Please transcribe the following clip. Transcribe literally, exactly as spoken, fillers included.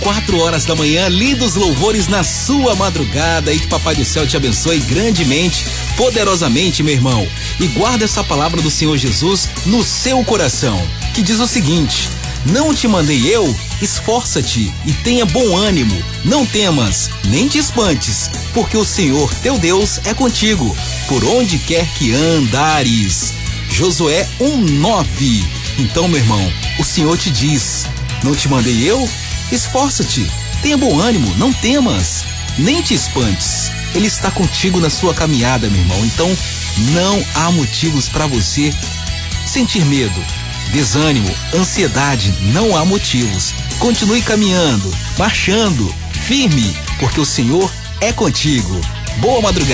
quatro horas da manhã, lindos louvores na sua madrugada e que Papai do Céu te abençoe grandemente, poderosamente, meu irmão. E guarda essa palavra do Senhor Jesus no seu coração, que diz o seguinte: não te mandei eu? Esforça-te e tenha bom ânimo, não temas, nem te espantes, porque o Senhor teu Deus é contigo, por onde quer que andares. Josué um, nove. Então, meu irmão, o Senhor te diz: não te mandei eu? Esforça-te, tenha bom ânimo, não temas, nem te espantes. Ele está contigo na sua caminhada, meu irmão. Então, não há motivos para você sentir medo, desânimo, ansiedade. Não há motivos. Continue caminhando, marchando, firme, porque o Senhor é contigo. Boa madrugada.